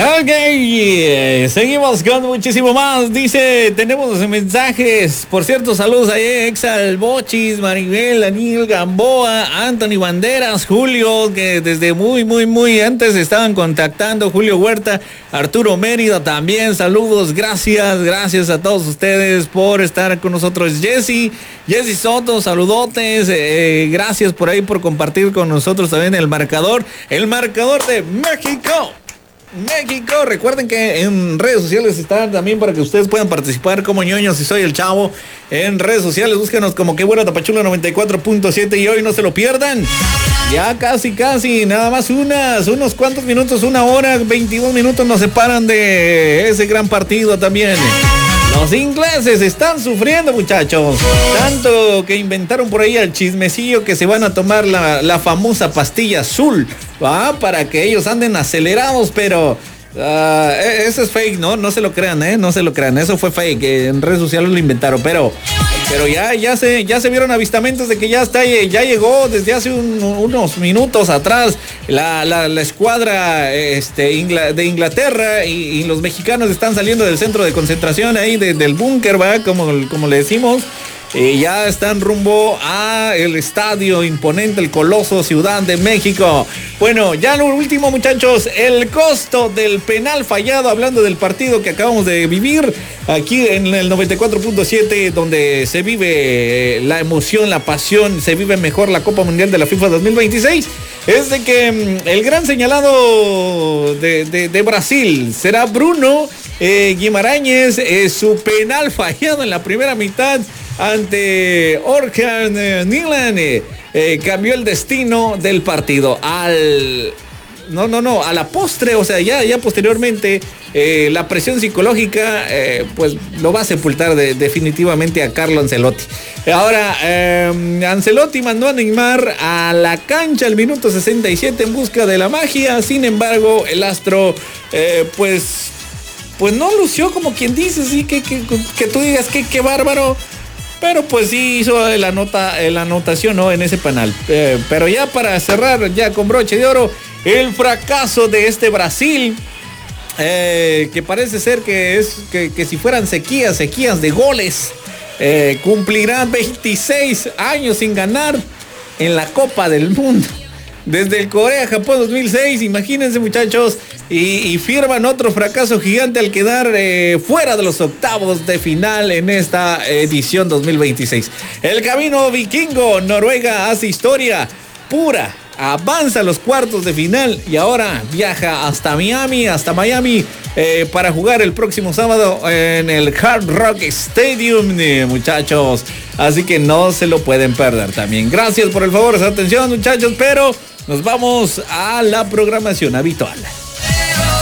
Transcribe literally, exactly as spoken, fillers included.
Ok, yeah. Seguimos con muchísimo más. Dice, tenemos mensajes. Por cierto, saludos a Exal Bochis, Maribel, Daniel Gamboa, Anthony Banderas, Julio, que desde muy, muy, muy antes estaban contactando. Julio Huerta, Arturo Mérida también. Saludos, gracias, gracias a todos ustedes por estar con nosotros. Jessy, Jessy Soto, saludotes. Eh, gracias por ahí por compartir con nosotros también el marcador. El marcador de México. México, recuerden que en redes sociales están también para que ustedes puedan participar como ñoños y soy el chavo. En redes sociales búsquenos como Que Buena Tapachula noventa y cuatro punto siete y hoy no se lo pierdan. Ya casi, casi, nada más unas, unos cuantos minutos, una hora, veintidós minutos nos separan de ese gran partido también. Los ingleses están sufriendo, muchachos. Tanto que inventaron por ahí el chismecillo que se van a tomar la, la famosa pastilla azul, ¿va? Para que ellos anden acelerados, pero uh, eso es fake, ¿no? No se lo crean, ¿eh? No se lo crean. Eso fue fake. En redes sociales lo inventaron, pero... Pero ya, ya, se, ya se vieron avistamientos de que ya está, ya llegó desde hace un, unos minutos atrás la, la, la escuadra este, Ingla, de Inglaterra y, y los mexicanos están saliendo del centro de concentración ahí de, del búnker, ¿va? Como, como le decimos. Y ya están rumbo a el estadio imponente, el Coloso Ciudad de México. Bueno, ya lo último, muchachos, el costo del penal fallado, hablando del partido que acabamos de vivir aquí en el noventa y cuatro punto siete, donde se vive la emoción, la pasión, se vive mejor la Copa Mundial de la FIFA dos mil veintiséis. Es de que el gran señalado de, de, de Brasil será Bruno eh, Guimarães, eh, su penal fallado en la primera mitad ante Orkan eh, Nyland eh, eh, cambió el destino del partido al no no no a la postre, o sea, ya ya posteriormente eh, la presión psicológica eh, pues lo va a sepultar de, definitivamente a Carlo Ancelotti. Ahora eh, Ancelotti mandó a Neymar a la cancha al minuto sesenta y siete en busca de la magia. Sin embargo, el astro eh, pues pues no lució como quien dice, sí, que, que, que tú digas que qué bárbaro. Pero pues sí hizo la, nota, la anotación, ¿no? En ese penal. Eh, pero ya para cerrar, ya con broche de oro, el fracaso de este Brasil, eh, que parece ser que es que, que si fueran sequías, sequías de goles, eh, cumplirá veintiséis años sin ganar en la Copa del Mundo. Desde el Corea-Japón dos mil seis, imagínense, muchachos, y, y firman otro fracaso gigante al quedar eh, fuera de los octavos de final en esta edición dos mil veintiséis. El camino vikingo, Noruega hace historia pura, avanza a los cuartos de final y ahora viaja hasta Miami, hasta Miami, eh, para jugar el próximo sábado en el Hard Rock Stadium, eh, muchachos. Así que no se lo pueden perder también. Gracias por el favor de su atención, muchachos, pero nos vamos a la programación habitual.